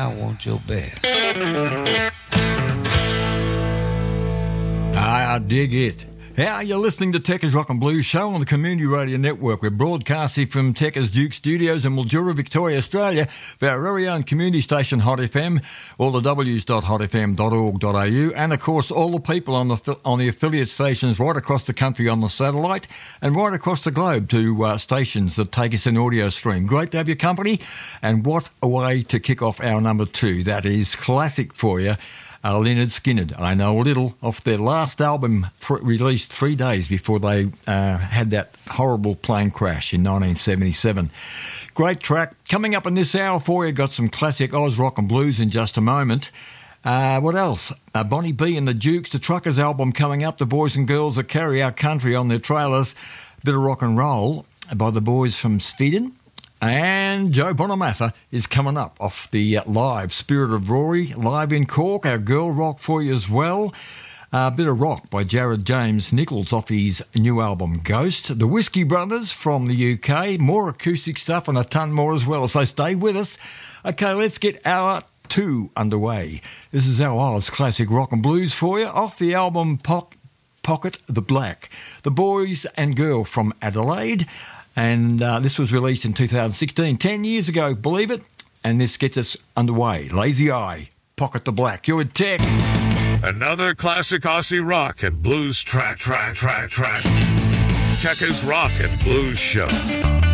want your best. I dig it. How you're listening to Techers Rock and Blues Show on the Community Radio Network. We're broadcasting from Techers Duke Studios in Mildura, Victoria, Australia, for our very own community station, Hot FM, all the w's.hotfm.org.au, and of course all the people on the affiliate stations right across the country on the satellite and right across the globe to stations that take us in audio stream. Great to have your company, and what a way to kick off our number 2. That is classic for you. Lynyrd Skynyrd. I know a little off their last album released 3 days before they had that horrible plane crash in 1977. Great track. Coming up in this hour for you, got some classic Oz rock and blues in just a moment. What else? Bonnie B and the Dukes, the Truckers album coming up, the boys and girls that carry our country on their trailers. Bit of rock and roll by the boys from Sweden. And Joe Bonamassa is coming up off the live Spirit of Rory, live in Cork, our girl rock for you as well. A bit of rock by Jared James Nichols off his new album Ghost. The Whiskey Brothers from the UK, more acoustic stuff and a ton more as well, so stay with us. Okay, let's get hour 2 underway. This is our Oz classic rock and blues for you off the album Pocket the Black. The boys and girl from Adelaide. And this was released in 2016, 10 years ago, believe it. And this gets us underway. Lazy Eye, Pocket the Black. You're with Tech. Another classic Aussie rock and blues track. Techers Rock and Blues Show.